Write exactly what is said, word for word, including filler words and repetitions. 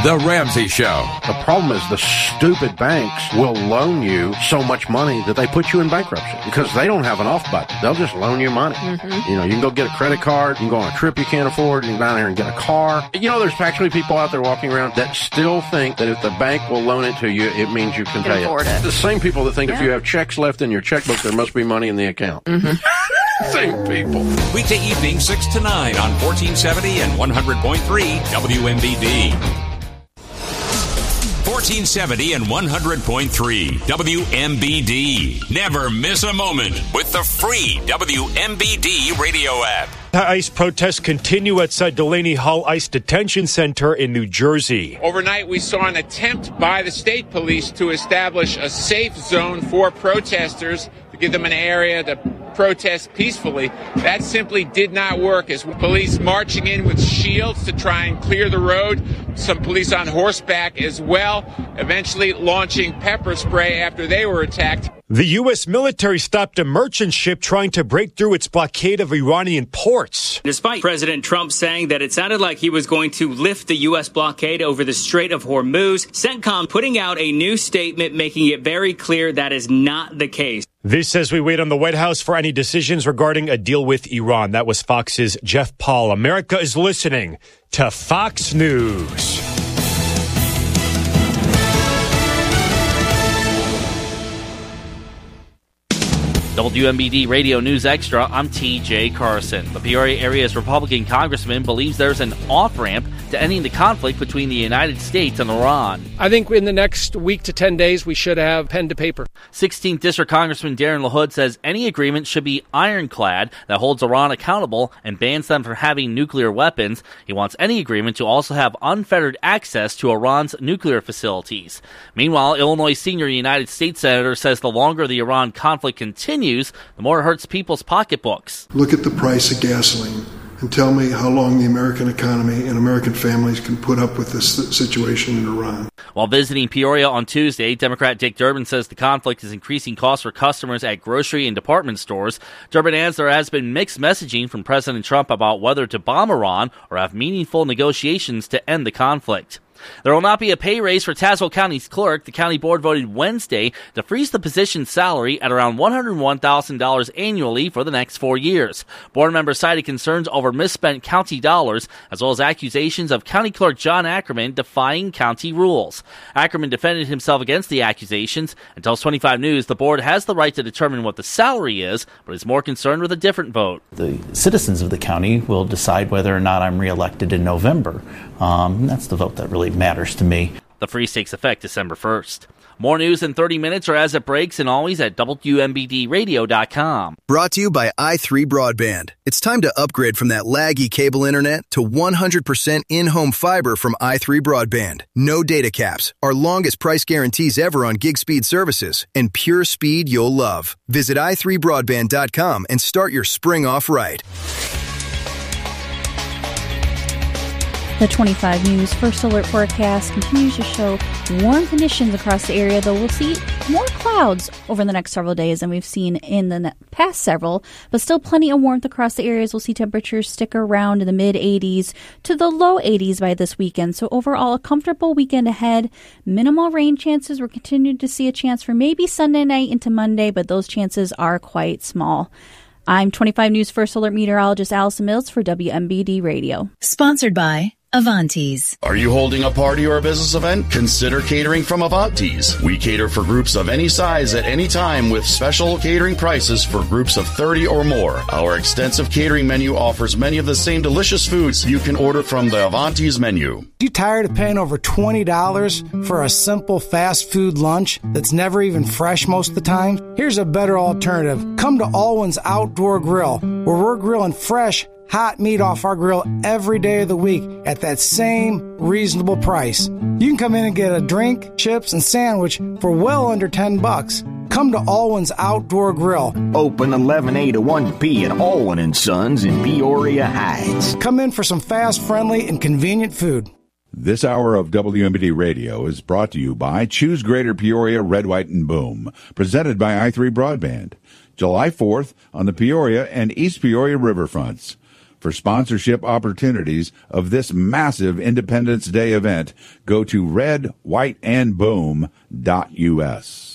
The Ramsey Show. The problem is the stupid banks will loan you so much money that they put you in bankruptcy because they don't have an off button. They'll just loan you money. Mm-hmm. You know, you can go get a credit card. You can go on a trip you can't afford. You can go down there and get a car. You know, there's actually people out there walking around that still think that if the bank will loan it to you, it means you can, can pay afford it. it. The same people that think yeah. if you have checks left in your checkbook, there must be money in the account. Mm-hmm. Same people. Weekday evening, six to nine on fourteen seventy and one hundred point three W M B D. fourteen seventy and one hundred point three W M B D. Never miss a moment with the free W M B D radio app. ICE protests continue outside Delaney Hall ICE Detention Center in New Jersey. Overnight, we saw an attempt by the state police to establish a safe zone for protesters, to give them an area to protest peacefully. That simply did not work, as police marching in with shields to try and clear the road, some police on horseback as well, eventually launching pepper spray after they were attacked. The U S military stopped a merchant ship trying to break through its blockade of Iranian ports. Despite President Trump saying that it sounded like he was going to lift the U S blockade over the Strait of Hormuz, CENTCOM putting out a new statement making it very clear that is not the case. This as we wait on the White House for any decisions regarding a deal with Iran. That was Fox's Jeff Paul. America is listening to Fox News. W M B D Radio News Extra, I'm T J Carson. The Peoria area's Republican congressman believes there's an off-ramp to ending the conflict between the United States and Iran. I think in the next week to ten days, we should have pen to paper. sixteenth District Congressman Darren LaHood says any agreement should be ironclad that holds Iran accountable and bans them from having nuclear weapons. He wants any agreement to also have unfettered access to Iran's nuclear facilities. Meanwhile, Illinois senior United States Senator says the longer the Iran conflict continues, the more it hurts people's pocketbooks. Look at the price of gasoline and tell me how long the American economy and American families can put up with this situation in Iran. While visiting Peoria on Tuesday, Democrat Dick Durbin says the conflict is increasing costs for customers at grocery and department stores. Durbin adds there has been mixed messaging from President Trump about whether to bomb Iran or have meaningful negotiations to end the conflict. There will not be a pay raise for Tazewell County's clerk. The county board voted Wednesday to freeze the position's salary at around one hundred one thousand dollars annually for the next four years. Board members cited concerns over misspent county dollars, as well as accusations of County Clerk John Ackerman defying county rules. Ackerman defended himself against the accusations and tells twenty-five News the board has the right to determine what the salary is, but is more concerned with a different vote. The citizens of the county will decide whether or not I'm reelected in November. Um, that's the vote that really matters to me. The freeze takes effect December first. More news in thirty minutes or as it breaks, and always at W M B D radio dot com. Brought to you by i three Broadband. It's time to upgrade from that laggy cable internet to one hundred percent in-home fiber from i three Broadband. No data caps, our longest price guarantees ever on gig speed services, and pure speed you'll love. Visit i three broadband dot com and start your spring off right. The twenty-five News First Alert forecast continues to show warm conditions across the area, though we'll see more clouds over the next several days than we've seen in the past several, but still plenty of warmth across the areas. We'll see temperatures stick around in the mid eighties to the low eighties by this weekend. So overall, a comfortable weekend ahead. Minimal rain chances. We're continuing to see a chance for maybe Sunday night into Monday, but those chances are quite small. I'm twenty-five News First Alert meteorologist Allison Mills for W M B D Radio. Sponsored by Avantis. Are you holding a party or a business event? Consider catering from Avantis. We cater for groups of any size at any time with special catering prices for groups of thirty or more. Our extensive catering menu offers many of the same delicious foods you can order from the Avantis menu. You tired of paying over twenty dollars for a simple fast food lunch that's never even fresh most of the time? Here's a better alternative. Come to Alwyn's Outdoor Grill, where we're grilling fresh, hot meat off our grill every day of the week at that same reasonable price. You can come in and get a drink, chips, and sandwich for well under ten bucks. Come to Alwyn's Outdoor Grill. Open eleven A to one P at Alwyn and Sons in Peoria Heights. Come in for some fast, friendly, and convenient food. This hour of W M B D Radio is brought to you by Choose Greater Peoria, Red, White, and Boom, presented by i three Broadband. July fourth on the Peoria and East Peoria riverfronts. For sponsorship opportunities of this massive Independence Day event, go to red white and boom dot U S.